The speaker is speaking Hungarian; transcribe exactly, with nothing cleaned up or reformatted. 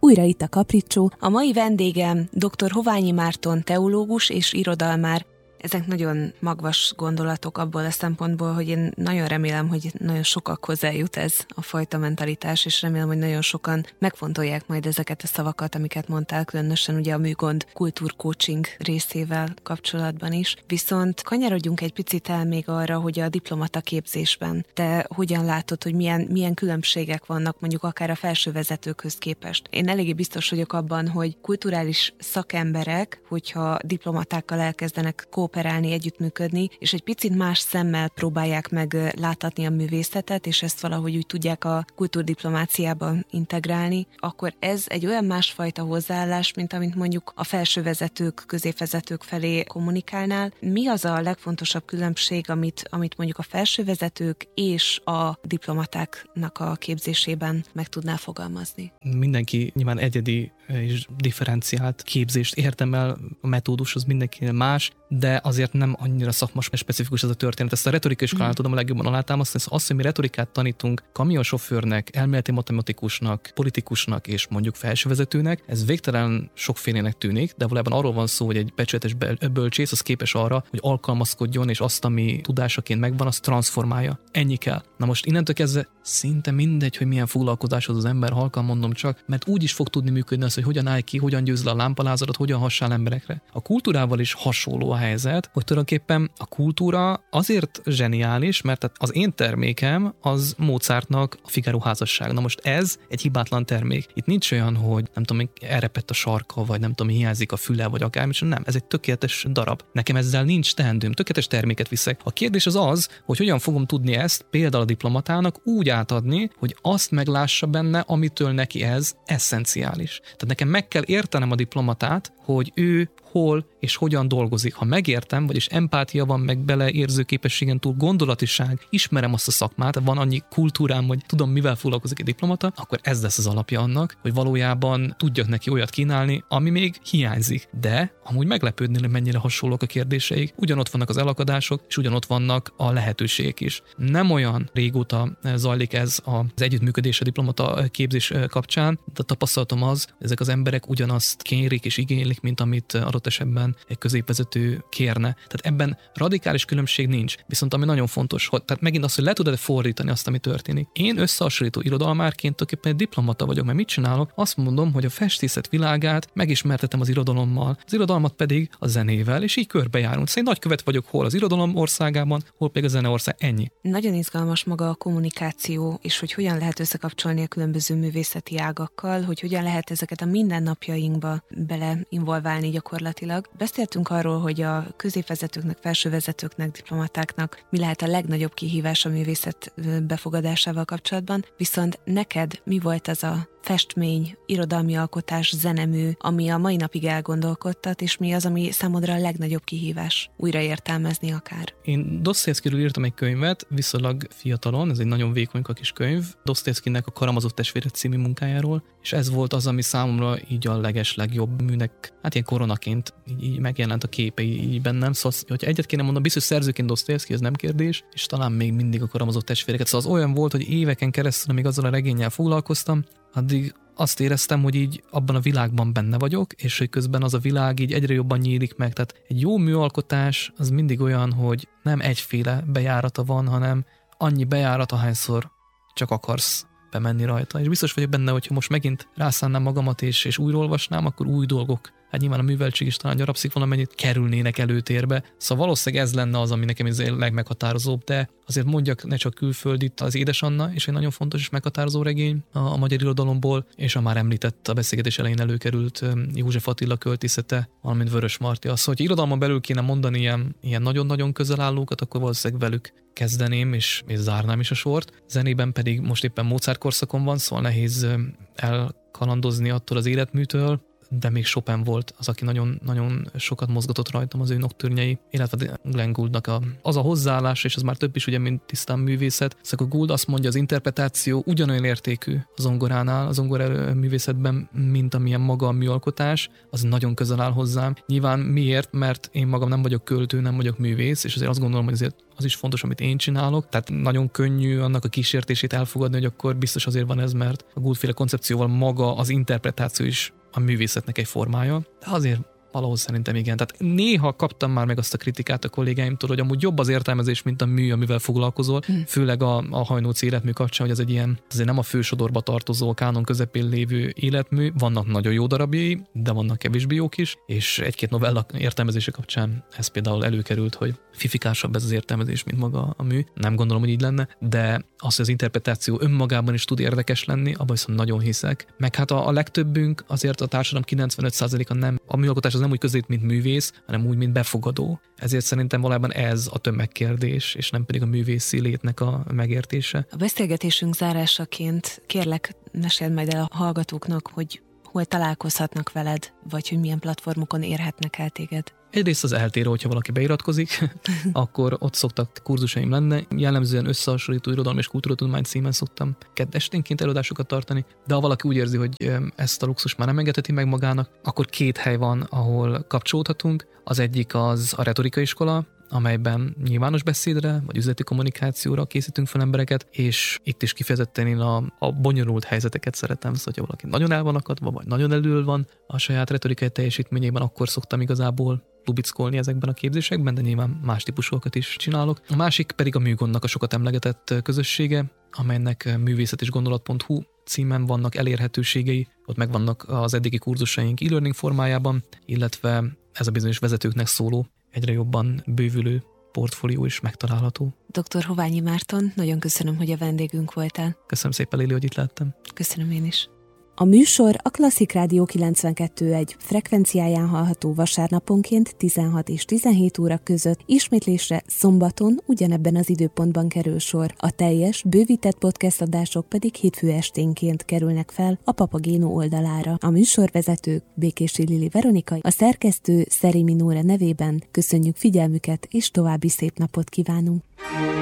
újra itt a Kapricsó. A mai vendégem dr. Hoványi Márton teológus és irodalmár. Ezek nagyon magvas gondolatok abból a szempontból, hogy én nagyon remélem, hogy nagyon sokakhoz eljut ez a fajta mentalitás, és remélem, hogy nagyon sokan megfontolják majd ezeket a szavakat, amiket mondtál, különösen ugye a műgond kultúrcoaching részével kapcsolatban is. Viszont kanyarodjunk egy picit el még arra, hogy a diplomata képzésben te hogyan látod, hogy milyen, milyen különbségek vannak mondjuk akár a felsővezetőkhöz képest. Én eléggé biztos vagyok abban, hogy kulturális szakemberek, hogyha diplomatákkal elkezdenek kooperálni, operálni, együttműködni, és egy picit más szemmel próbálják meg láthatni a művészetet, és ezt valahogy úgy tudják a kultúrdiplomáciába integrálni, akkor ez egy olyan másfajta hozzáállás, mint amit mondjuk a felsővezetők, középvezetők felé kommunikálnál. Mi az a legfontosabb különbség, amit, amit mondjuk a felsővezetők és a diplomatáknak a képzésében meg tudnál fogalmazni? Mindenki nyilván egyedi és differenciált képzést érdemel, a metódus az mindenkinél más, de azért nem annyira szakmas, specifikus ez a történet. Ezt a retorikai iskolán mm. tudom a legjobban alátámasztani, azt, hogy mi retorikát tanítunk kamionsofőrnek, elméleti matematikusnak, politikusnak és mondjuk felsővezetőnek, ez végtelen sokfélének tűnik, de valójában arról van szó, hogy egy becsületes bölcsész az képes arra, hogy alkalmazkodjon, és azt, ami tudásaként megvan, azt transformálja. Ennyi kell. Na most innentől kezdve szinte mindegy, hogy milyen foglalkozáshoz az ember, halkan mondom csak, mert úgy is fog tudni működni az, hogy hogyan állj ki, hogyan győz le a lámpalázadat, hogyan hassál emberekre. A kultúrával is hasonló a helyzet, hogy tulajdonképpen a kultúra azért zseniális, mert az én termékem az Mozartnak a Figaro házasság. Na most ez egy hibátlan termék. Itt nincs olyan, hogy nem tudom, elrepett a sarka, vagy nem tudom, hiányzik a füle, vagy akármi, nem. Ez egy tökéletes darab. Nekem ezzel nincs teendőm, tökéletes terméket viszek. A kérdés az az, hogy hogyan fogom tudni ezt például a diplomatának úgy átadni, hogy azt meglássa benne, amitől neki ez eszenciális. Tehát nekem meg kell értenem a diplomatát, hogy ő hol és hogyan dolgozik. Ha megértem, vagyis empátia van, meg beleérző képességen túl gondolatiság, ismerem azt a szakmát, van annyi kultúrám, hogy tudom, mivel foglalkozik egy diplomata, akkor ez lesz az alapja annak, hogy valójában tudjak neki olyat kínálni, ami még hiányzik. De amúgy meglepődnél, hogy mennyire hasonlók a kérdéseik. Ugyanott vannak az elakadások, és ugyanott vannak a lehetőségek is. Nem olyan régóta zajlik ez az együttműködés a diplomata képzés kapcsán, de tapasztalatom az, hogy ezek az emberek ugyanazt kérik és igénylik, mint amit adott esetben egy középvezető kérne. Tehát ebben radikális különbség nincs. Viszont ami nagyon fontos, hogy tehát megint az, hogy le tudod fordítani azt, ami történik. Én összehasonlító irodalmárként tulajdonképpen egy diplomata vagyok, mert mit csinálok? Azt mondom, hogy a festészet világát megismertetem az irodalommal, az irodalmat pedig a zenével, és így körbejárunk. Szóval én nagykövet vagyok hol az irodalom országában, hol pedig a zene ország. Ennyi. Nagyon izgalmas maga a kommunikáció, és hogy hogyan lehet összekapcsolni a különböző művészeti ágakkal, hogy hogyan lehet ezeket a mindennapjainkba beleinvolválni gyakorlatilag. Beszéltünk arról, hogy a középvezetőknek, felsővezetőknek, diplomatáknak mi lehet a legnagyobb kihívás a művészet befogadásával kapcsolatban, viszont neked mi volt az a festmény, irodalmi alkotás, zenemű, ami a mai napig elgondolkodtat, és mi az, ami számodra a legnagyobb kihívás újraértelmezni akár? Én Dostoyevskyről írtam egy könyvet, viszonylag fiatalon, ez egy nagyon vékonyka kis könyv, Dostoyevskynek a Karamazov testvérek című munkájáról, és ez volt az, ami számomra így a leges legjobb műnek, hát ilyen koronaként így, így megjelent a képe így bennem, szóval, hogyha egyet kéne mondani, biztos szerzőként Dostoyevsky, ez nem kérdés, és talán még mindig a Karamazov testvéreket, szóval az olyan volt, hogy éveken keresztül, amíg azzal a regénnyel foglalkoztam, addig azt éreztem, hogy így abban a világban benne vagyok, és hogy közben az a világ így egyre jobban nyílik meg. Tehát egy jó műalkotás az mindig olyan, hogy nem egyféle bejárata van, hanem annyi bejárat, ahányszor csak akarsz bemenni rajta. És biztos vagyok benne, hogyha most megint rászánnám magamat és, és újraolvasnám, akkor új dolgok. Hát nyilván a műveltség is talán gyarapszik valamennyit, kerülnének előtérbe. Szóval valószínűleg ez lenne az, ami nekem ez a legmeghatározóbb, de azért mondjak ne csak külföldit, az Édes Anna, és egy nagyon fontos és meghatározó regény a, a magyar irodalomból, és a már említett a beszélgetés elején előkerült József Attila költészete, valamint Vörös Marti. Az, hogy irodalmon belül kéne mondani ilyen, ilyen nagyon-nagyon közel állókat, akkor valószínűleg velük kezdeném, és, és zárnám is a sort. Zenében pedig most éppen Mozart korszakon van, szóval nehéz elkalandozni attól az életműtől. de még Chopin volt az, aki nagyon, nagyon sokat mozgatott rajtam, az ő noktürnyei, illetve Glenn Gouldnak a, az a hozzáállás, és az már több is ugye, mint tisztán művészet. Szóval a Gould azt mondja, az interpretáció ugyanolyan értékű a zongoránál, a zongora művészetben, mint amilyen maga a műalkotás, az nagyon közel áll hozzám. Nyilván miért? Mert én magam nem vagyok költő, nem vagyok művész, és azért azt gondolom, hogy azért az is fontos, amit én csinálok. Tehát nagyon könnyű annak a kísértését elfogadni, hogy akkor biztos azért van ez, mert a Gouldféle koncepcióval maga az interpretáció is a művészetnek egy formája. De azért valahol szerintem igen. Tehát néha kaptam már meg azt a kritikát a kollégáimtól, hogy amúgy jobb az értelmezés, mint a mű, amivel foglalkozol, hmm. főleg a, a Hajnóci életmű kapcsán, hogy ez egy ilyen, azért nem a fősodorba tartozó, kánon közepén lévő életmű. Vannak nagyon jó darabjai, de vannak kevésbé jók is, és egy-két novella értelmezése kapcsán ez például előkerült, hogy fifikásabb ez az értelmezés, mint maga a mű. Nem gondolom, hogy így lenne, de az, hogy az interpretáció önmagában is tud érdekes lenni, abban viszont nagyon hiszek. Meg hát a, a legtöbbünk, azért a társadalom kilencvenöt százaléka nem, a műalkotás az nem úgy közelít, mint művész, hanem úgy, mint befogadó. Ezért szerintem valójában ez a tömegkérdés, és nem pedig a művészi létnek a megértése. A beszélgetésünk zárásaként kérlek, meséld majd el a hallgatóknak, hogy hol találkozhatnak veled, vagy hogy milyen platformokon érhetnek el téged. Egyrészt az eltérő, hogyha valaki beiratkozik, akkor ott szoktak kurzusaim lenni. Jellemzően összehasonlító irodalom és kultúratudomány címen szoktam esténként előadásokat tartani, de ha valaki úgy érzi, hogy ezt a luxus már nem engedheti meg magának, akkor két hely van, ahol kapcsolódhatunk. Az egyik az a retorikai iskola, amelyben nyilvános beszédre vagy üzleti kommunikációra készítünk fel embereket, és itt is kifejezetten én a, a bonyolult helyzeteket szeretem, szóval hogyha valaki nagyon el van akadva, vagy nagyon elől van a saját retorikai teljesítményében, akkor szoktam igazából lubickolni ezekben a képzésekben, de nyilván más típusokat is csinálok. A másik pedig a Műgondnak a sokat emlegetett közössége, amelynek művészet és gondolat pont hu címen vannak elérhetőségei, ott megvannak az eddigi kurzusaink e-learning formájában, illetve ez a bizonyos vezetőknek szóló, egyre jobban bővülő portfólió is megtalálható. doktor Hoványi Márton, nagyon köszönöm, hogy a vendégünk voltál. Köszönöm szépen, Lili, hogy itt lettem. Köszönöm én is. A műsor a Klasszik Rádió kilencvenkettő egész egy frekvenciáján hallható vasárnaponként tizenhat és tizenhét óra között, ismétlésre szombaton ugyanebben az időpontban kerül sor. A teljes, bővített podcast adások pedig hétfő esténként kerülnek fel a Papagéno oldalára. A műsorvezetők Békési Lili Veronika, a szerkesztő Szeri Minóra nevében köszönjük figyelmüket és további szép napot kívánunk.